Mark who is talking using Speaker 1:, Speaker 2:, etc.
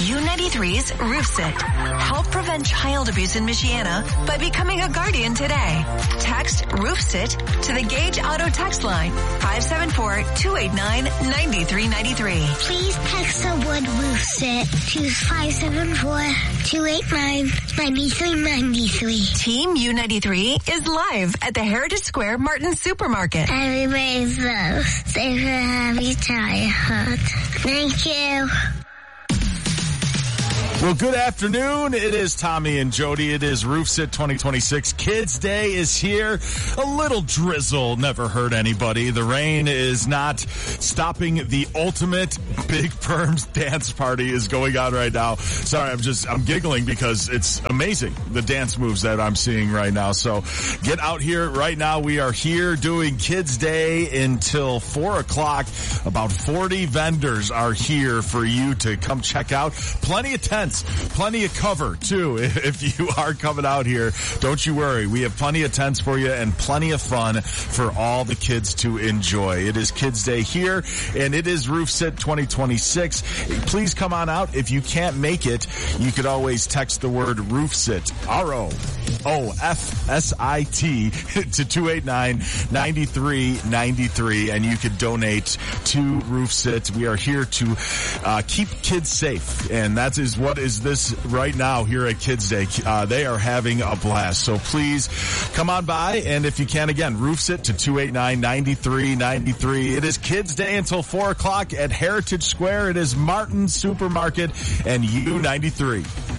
Speaker 1: U93's Roof Sit. Help prevent child abuse in Michiana by becoming a guardian today. Text Roof Sit to the Gage Auto text line 574-289-9393.
Speaker 2: Please text the word Roof Sit to 574-289-9393.
Speaker 1: Team U93 is live at the Heritage Square Martin Supermarket.
Speaker 2: Everybody's love. Safe and happy childhood. Thank you.
Speaker 3: Well, good afternoon. It is Tommy and Jody. It is Roof Sit 2026. Kids Day is here. A little drizzle never hurt anybody. The rain is not stopping the ultimate Big Perms dance party is going on right now. Sorry, I'm giggling because it's amazing, the dance moves that I'm seeing right now. So get out here right now. We are here doing Kids Day until 4 o'clock. About 40 vendors are here for you to come check out. Plenty of tents. Plenty of cover, too, if you are coming out here. Don't you worry. We have plenty of tents for you and plenty of fun for all the kids to enjoy. It is Kids Day here, and it is Roof Sit 2026. Please come on out. If you can't make it, you could always text the word Roof Sit, ROFSIT, to 289-9393, and you could donate to Roof Sit. We are here to keep kids safe, and that is what is this right now here at Kids Day. They are having a blast. So please come on by, and if you can, again, Roof Sit to 289-9393. It is Kids Day until 4 o'clock at Heritage Square. It is Martin Supermarket and U93.